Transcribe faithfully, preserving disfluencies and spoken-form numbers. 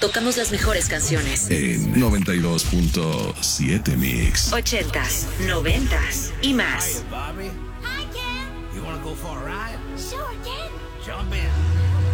tocamos las mejores canciones. En noventa y dos punto siete Mix. Ochentas, noventas y más. Bobby. Hi, Ken. You wanna go for a ride? Sure, Ken. Jump in.